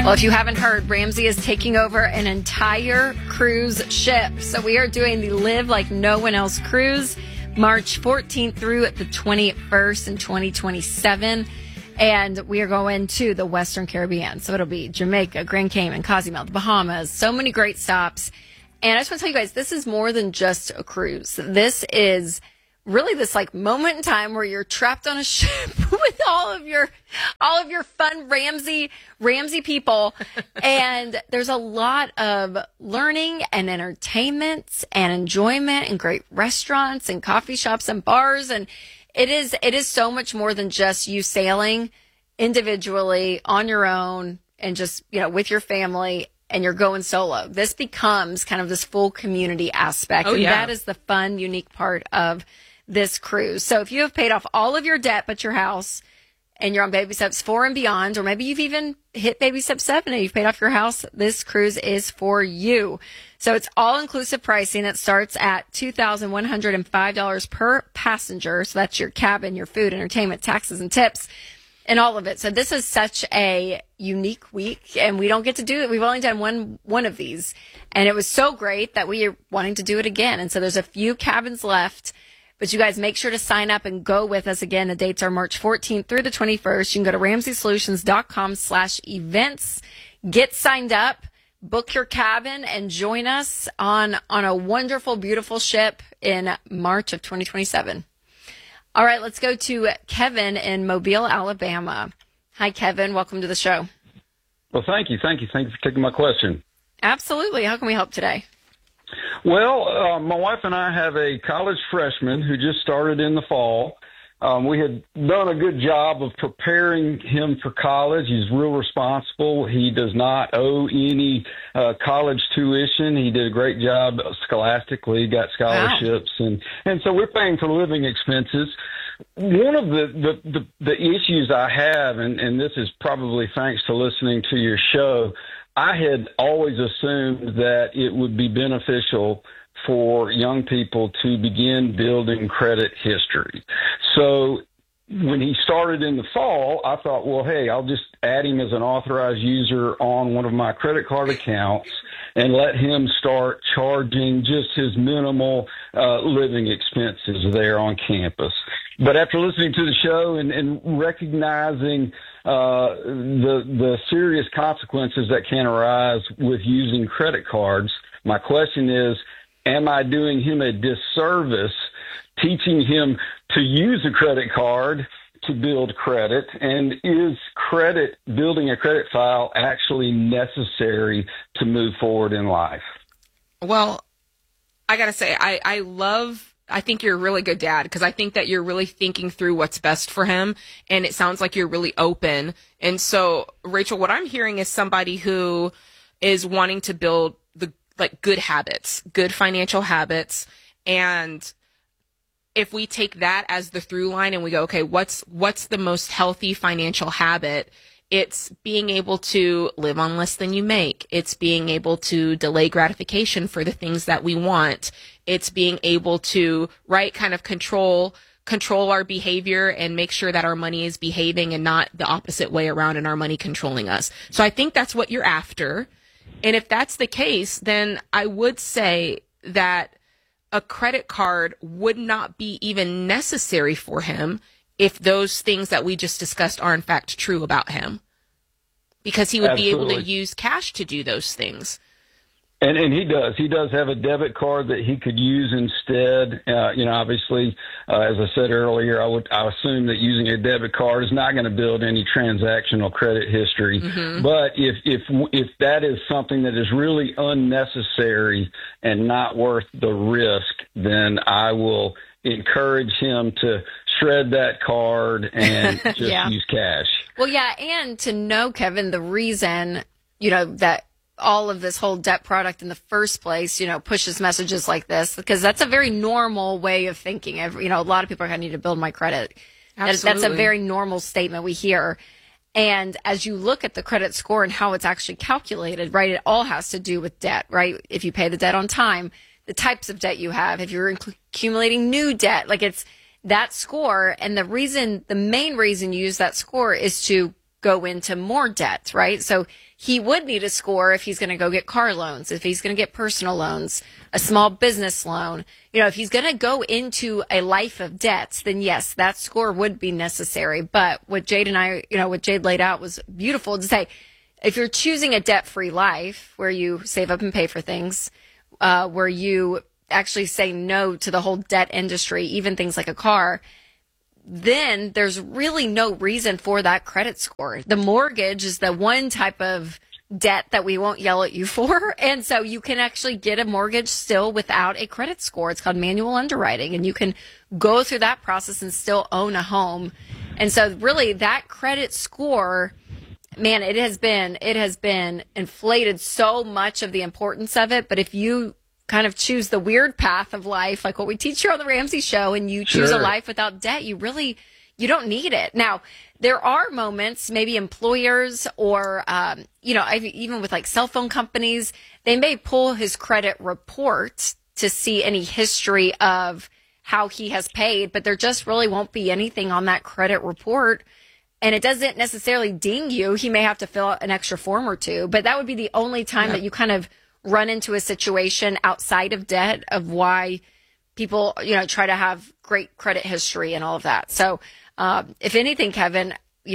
Well, if you haven't heard, Ramsey is taking over an entire cruise ship. So we are doing the Live Like No One Else cruise, March 14th through the 21st in 2027. And we are going to the Western Caribbean. So it'll be Jamaica, Grand Cayman, Cozumel, the Bahamas, so many great stops. And I just want to tell you guys, this is more than just a cruise. This is really this like moment in time where you're trapped on a ship with all of your fun Ramsey people. And there's a lot of learning and entertainment and enjoyment and great restaurants and coffee shops and bars. And it is so much more than just you sailing individually on your own and just, with your family, and you're going solo. This becomes kind of this full community aspect. And that is the fun, unique part of this cruise. So if you have paid off all of your debt but your house, and you're on baby steps 4 and beyond, or maybe you've even hit baby step 7 and you've paid off your house, this cruise is for you. So it's all-inclusive pricing. It starts at $2,105 per passenger. So that's your cabin, your food, entertainment, taxes, and tips, and all of it. So this is such a unique week, and we don't get to do it. We've only done one of these, and it was so great that we are wanting to do it again. And so there's a few cabins left. But you guys make sure to sign up and go with us. Again, the dates are March 14th through the 21st. You can go to RamseySolutions.com/events. Get signed up, book your cabin, and join us on a wonderful, beautiful ship in March of 2027. All right, let's go to Kevin in Mobile, Alabama. Hi, Kevin. Welcome to the show. Well, thank you. Thank you for taking my question. Absolutely. How can we help today? Well, my wife and I have a college freshman who just started in the fall. We had done a good job of preparing him for college. He's real responsible. He does not owe any college tuition. He did a great job scholastically, got scholarships, wow. and so we're paying for living expenses. One of the issues I have, and this is probably thanks to listening to your show, I had always assumed that it would be beneficial for young people to begin building credit history. So when he started in the fall, I thought, well, hey, I'll just add him as an authorized user on one of my credit card accounts and let him start charging just his minimal living expenses there on campus. But after listening to the show and recognizing the serious consequences that can arise with using credit cards, my question is, am I doing him a disservice teaching him to use a credit card to build credit? And is building a credit file actually necessary to move forward in life? Well, I got to say, I think you're a really good dad, because I think that you're really thinking through what's best for him, and it sounds like you're really open. And so, Rachel, what I'm hearing is somebody who is wanting to build good habits, good financial habits. And if we take that as the through line and we go, okay, what's the most healthy financial habit? It's being able to live on less than you make. It's being able to delay gratification for the things that we want. It's being able to, kind of control our behavior and make sure that our money is behaving and not the opposite way around and our money controlling us. So I think that's what you're after. And if that's the case, then I would say that a credit card would not be even necessary for him if those things that we just discussed are in fact true about him, because he would Absolutely. be able to use cash to do those things. And he does. He does have a debit card that he could use instead. Obviously, as I said earlier, I assume that using a debit card is not going to build any transactional credit history. Mm-hmm. But if that is something that is really unnecessary and not worth the risk, then I will encourage him to shred that card and just use cash. Well, yeah, and to know, Kevin, the reason, that all of this whole debt product in the first place, pushes messages like this, because that's a very normal way of thinking. A lot of people are going to need to build my credit. Absolutely. That's a very normal statement we hear. And as you look at the credit score and how it's actually calculated, right, it all has to do with debt, right? If you pay the debt on time, the types of debt you have, if you're accumulating new debt, it's that score. And the main reason you use that score is to go into more debt, right? So he would need a score if he's going to go get car loans, if he's going to get personal loans, a small business loan. If he's going to go into a life of debts, then yes, that score would be necessary. But what Jade and I, what Jade laid out was beautiful to say, if you're choosing a debt-free life where you save up and pay for things, where you actually say no to the whole debt industry, even things like a car, then there's really no reason for that credit score. The mortgage is the one type of debt that we won't yell at you for. And so you can actually get a mortgage still without a credit score. It's called manual underwriting, and you can go through that process and still own a home. And so really that credit score, man, it has been inflated so much of the importance of it. But if you kind of choose the weird path of life, like what we teach here on the Ramsey Show, and you choose a life without debt, you don't need it. Now, there are moments, maybe employers or, even with like cell phone companies, they may pull his credit report to see any history of how he has paid, but there just really won't be anything on that credit report. And it doesn't necessarily ding you. He may have to fill out an extra form or two, but that would be the only time that you kind of run into a situation outside of debt of why people, try to have great credit history and all of that. So, if anything, Kevin,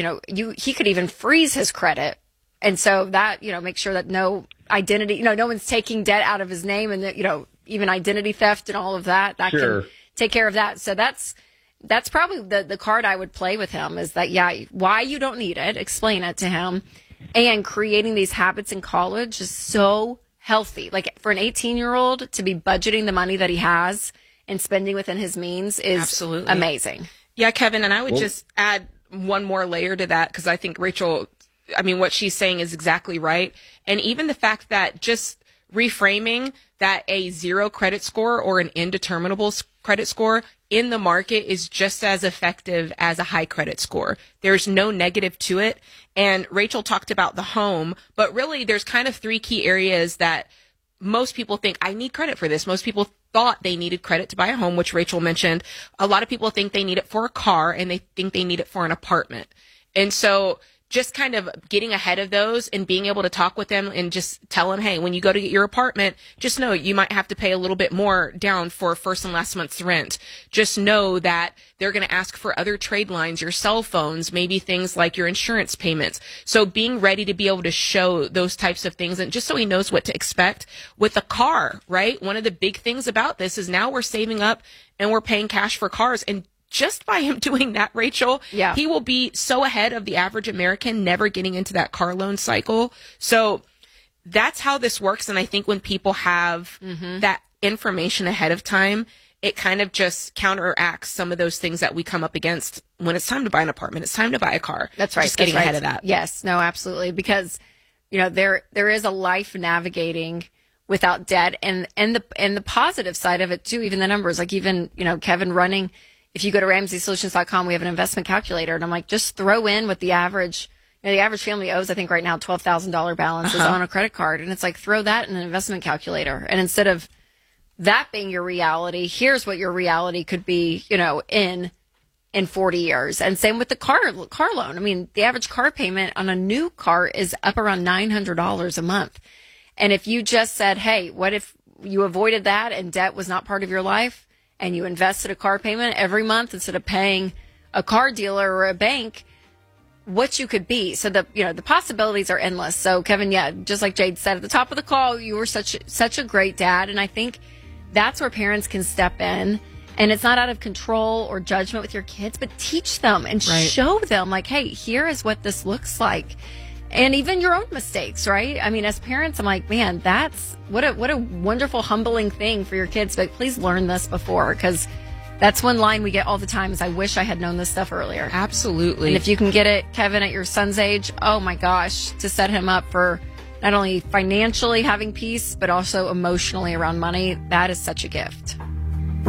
he could even freeze his credit. And so that, make sure that no identity, no one's taking debt out of his name, and that, even identity theft and all of that, can take care of that. So that's probably the card I would play with him, is that, why you don't need it, explain it to him. And creating these habits in college is so healthy. Like for an 18-year-old to be budgeting the money that he has and spending within his means is absolutely amazing. Yeah, Kevin, and I would just add one more layer to that, because I think Rachel, what she's saying is exactly right. And even the fact that just reframing that a 0 credit score or an indeterminable credit score in the market is just as effective as a high credit score. There's no negative to it. And Rachel talked about the home, but really there's kind of 3 key areas that most people think, I need credit for this. Most people thought they needed credit to buy a home, which Rachel mentioned. A lot of people think they need it for a car, and they think they need it for an apartment. And so just kind of getting ahead of those and being able to talk with them and just tell them, hey, when you go to get your apartment, just know you might have to pay a little bit more down for first and last month's rent. Just know that they're going to ask for other trade lines, your cell phones, maybe things like your insurance payments. So being ready to be able to show those types of things, and just so he knows what to expect with a car, right? One of the big things about this is now we're saving up and we're paying cash for cars, and just by him doing that, Rachel, he will be so ahead of the average American, never getting into that car loan cycle. So that's how this works. And I think when people have that information ahead of time, it kind of just counteracts some of those things that we come up against when it's time to buy an apartment. It's time to buy a car. That's right. Just getting ahead of that. Yes, no, absolutely. Because, there is a life navigating without debt, and the positive side of it too, even the numbers, like even, Kevin running. If you go to RamseySolutions.com, we have an investment calculator, and I'm like, just throw in what the average family owes. I think right now $12,000 balance is on a credit card, and it's like, throw that in an investment calculator. And instead of that being your reality, here's what your reality could be, in 40 years. And same with the car loan. I mean, the average car payment on a new car is up around $900 a month. And if you just said, hey, what if you avoided that and debt was not part of your life, and you invested a car payment every month instead of paying a car dealer or a bank, what you could be. So the possibilities are endless. So Kevin, just like Jade said at the top of the call, you were such a great dad. And I think that's where parents can step in. And it's not out of control or judgment with your kids, but teach them and show them, like, hey, here is what this looks like. And even your own mistakes, right? I mean, as parents, I'm like, man, that's what a wonderful, humbling thing for your kids. But please learn this before, because that's one line we get all the time is, I wish I had known this stuff earlier. Absolutely. And if you can get it, Kevin, at your son's age, oh my gosh, to set him up for not only financially having peace, but also emotionally around money, that is such a gift.